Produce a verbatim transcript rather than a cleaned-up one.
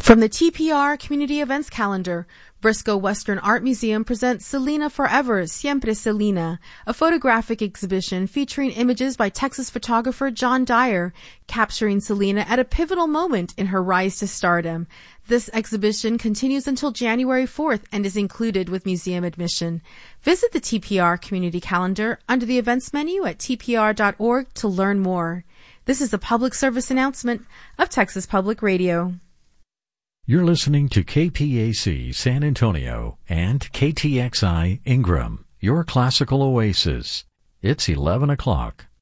From the T P R Community Events Calendar, Briscoe Western Art Museum presents Selena Forever, Siempre Selena, a photographic exhibition featuring images by Texas photographer John Dyer, capturing Selena at a pivotal moment in her rise to stardom. This exhibition continues until January fourth and is included with museum admission. Visit the T P R Community Calendar under the events menu at T P R dot org to learn more. This is a public service announcement of Texas Public Radio. You're listening to K P A C San Antonio and K T X I Ingram, your classical oasis. It's eleven o'clock.